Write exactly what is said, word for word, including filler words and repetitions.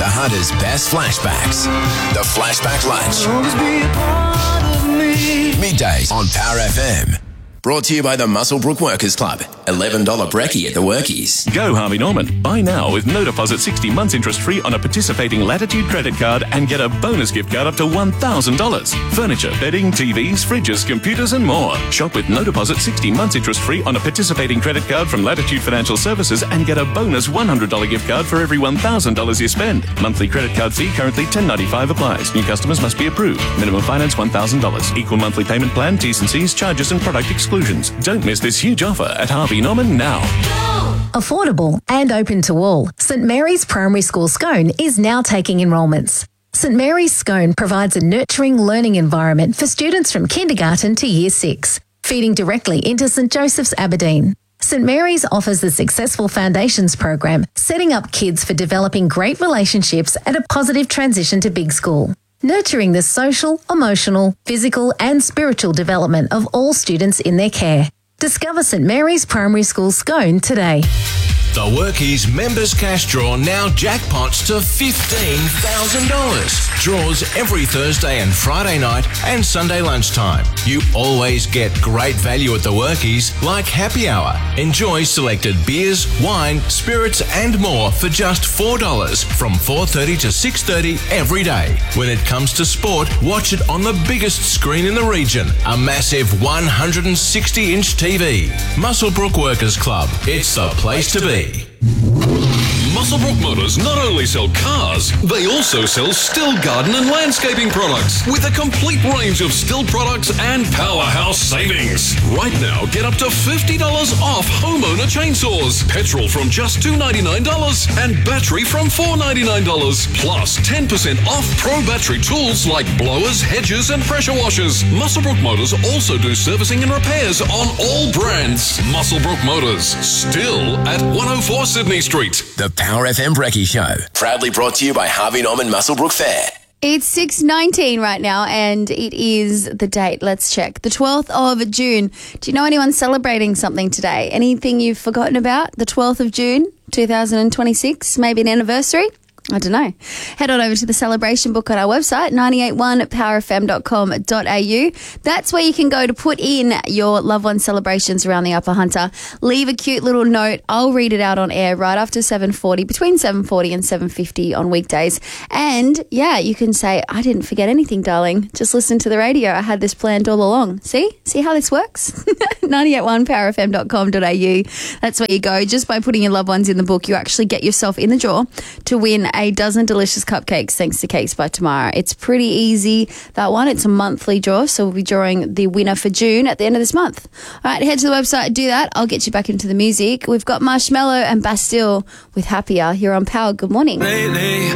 The Hunter's best flashbacks. The Flashback Lunch. Middays on Power F M. Brought to you by the Muswellbrook Workers Club. eleven dollars brekkie at the Workies. Go Harvey Norman. Buy now with no deposit, sixty months interest-free on a participating Latitude credit card and get a bonus gift card up to one thousand dollars. Furniture, bedding, T Vs, fridges, computers and more. Shop with no deposit, sixty months interest-free on a participating credit card from Latitude Financial Services and get a bonus one hundred dollars gift card for every one thousand dollars you spend. Monthly credit card fee currently ten dollars ninety-five applies. New customers must be approved. Minimum finance one thousand dollars. Equal monthly payment plan, T's and C's, charges and product exclusions. Don't miss this huge offer at Harvey Norman now. Affordable and open to all, St Mary's Primary School Scone is now taking enrolments. St Mary's Scone provides a nurturing learning environment for students from kindergarten to year six, feeding directly into St Joseph's Aberdeen. St Mary's offers the Successful Foundations program, setting up kids for developing great relationships and a positive transition to big school, nurturing the social, emotional, physical and spiritual development of all students in their care. Discover St Mary's Primary School Scone today. The Workies Members Cash Draw now jackpots to fifteen thousand dollars. Draws every Thursday and Friday night and Sunday lunchtime. You always get great value at the Workies, like happy hour. Enjoy selected beers, wine, spirits and more for just four dollars from four thirty to six thirty every day. When it comes to sport, watch it on the biggest screen in the region, a massive one hundred sixty inch T V. Muswellbrook Workers Club. It's the place to be. Muswellbrook Motors not only sell cars, they also sell still garden and landscaping products with a complete range of still products and powerhouse savings. Right now, get up to fifty dollars off homeowner chainsaws, petrol from just two dollars ninety-nine and battery from four dollars ninety-nine, plus ten percent off pro battery tools like blowers, hedges and pressure washers. Muswellbrook Motors also do servicing and repairs on all brands. Muswellbrook Motors, still at one oh four Sydney Street. The Power F M Brekkie Show. Proudly brought to you by Harvey Norman Muswellbrook Fair. It's six nineteen right now and it is the date. Let's check. The twelfth of June. Do you know anyone celebrating something today? Anything you've forgotten about? The twelfth of June, two thousand twenty-six, maybe an anniversary? I don't know. Head on over to the celebration book on our website, nine eight one power f m dot com dot a u. That's where you can go to put in your loved one celebrations around the Upper Hunter. Leave a cute little note. I'll read it out on air right after seven forty, between seven forty and seven fifty on weekdays. And, yeah, you can say, I didn't forget anything, darling. Just listen to the radio. I had this planned all along. See? See how this works? nine eight one power f m dot com dot a u. That's where you go. Just by putting your loved ones in the book, you actually get yourself in the draw to win a dozen delicious cupcakes thanks to Cakes by Tomorrow. It's pretty easy, that one. It's a monthly draw, so we'll be drawing the winner for June at the end of this month. All right, head to the website, do that. I'll get you back into the music. We've got Marshmello and Bastille with Happier here on Power. Good morning. Lately